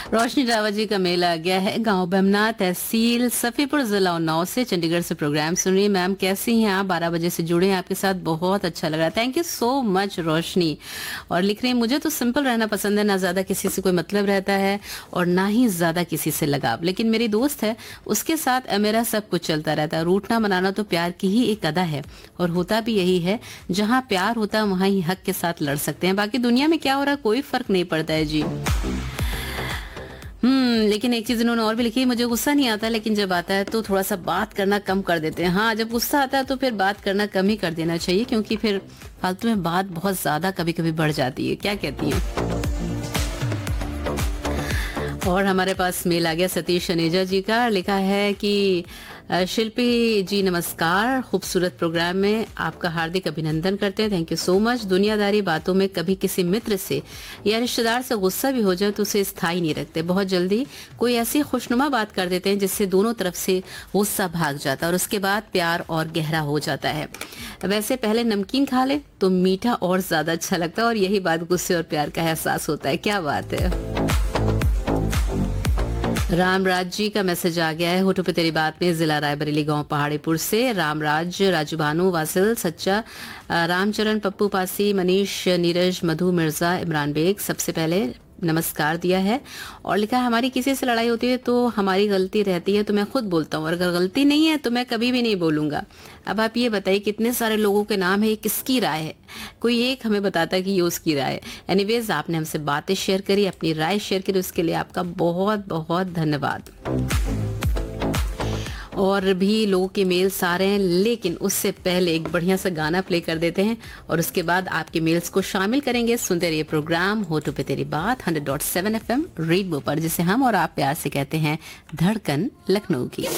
रोशनी रावत जी का मेल आ गया है गांव बमना, तहसील सफीपुर, जिला उन्नाव से। चंडीगढ़ से प्रोग्राम सुन रही है। मैम कैसी हैं आप? 12 बजे से जुड़े हैं, आपके साथ बहुत अच्छा लग रहा है। थैंक यू सो मच रोशनी। और लिख रही है, मुझे तो सिंपल रहना पसंद है, ना ज्यादा किसी से कोई मतलब रहता है और ना ही ज्यादा किसी से लगाव। लेकिन मेरी दोस्त है, उसके साथ मेरा सब कुछ चलता रहता है। रूठना मनाना तो प्यार की ही एक अदा है और होता भी यही है। जहाँ प्यार होता है वहाँ ही हक के साथ लड़ सकते हैं, बाकी दुनिया में क्या हो रहा है कोई फर्क नहीं पड़ता है जी। लेकिन एक चीज इन्होंने और भी लिखी है, मुझे गुस्सा नहीं आता लेकिन जब आता है तो थोड़ा सा बात करना कम कर देते हैं। हाँ, जब गुस्सा आता है तो फिर बात करना कम ही कर देना चाहिए, क्योंकि फिर फालतू में बात बहुत ज्यादा कभी कभी बढ़ जाती है। क्या कहती हैं? और हमारे पास मेल आ गया सतीश अनेजा जी का। लिखा है कि शिल्पी जी नमस्कार, खूबसूरत प्रोग्राम में आपका हार्दिक अभिनंदन करते हैं। Thank you so much. दुनियादारी बातों में कभी किसी मित्र से या रिश्तेदार से गुस्सा भी हो जाए तो उसे स्थायी नहीं रखते, बहुत जल्दी कोई ऐसी खुशनुमा बात कर देते हैं जिससे दोनों तरफ से गुस्सा भाग जाता है और उसके बाद प्यार और गहरा हो जाता है। वैसे पहले नमकीन खा ले तो मीठा और ज्यादा अच्छा लगता है और यही बात गुस्से और प्यार का एहसास होता है। क्या बात है। रामराज जी का मैसेज आ गया है। होठों पे तेरी बात में, जिला रायबरेली, गांव पहाड़ीपुर से। रामराज, राजू भानु, वासिल सच्चा, रामचरण, पप्पू पासी, मनीष, नीरज, मधु मिर्जा, इमरान बेग, सबसे पहले नमस्कार दिया है। और लिखा है, हमारी किसी से लड़ाई होती है तो हमारी गलती रहती है तो मैं खुद बोलता हूँ, और अगर गलती नहीं है तो मैं कभी भी नहीं बोलूंगा। अब आप ये बताइए, कितने सारे लोगों के नाम है, ये किसकी राय है? कोई एक हमें बताता है कि ये उसकी राय है। एनीवेज, आपने हमसे बातें शेयर करी, अपनी राय शेयर करी, उसके लिए आपका बहुत बहुत धन्यवाद। और भी लोगों के मेल्स आ रहे हैं, लेकिन उससे पहले एक बढ़िया सा गाना प्ले कर देते हैं और उसके बाद आपके मेल्स को शामिल करेंगे। सुनते रहिए प्रोग्राम होठों पे तेरी बात 100.7 FM रेडियो पर, जिसे हम और आप प्यार से कहते हैं धड़कन लखनऊ की।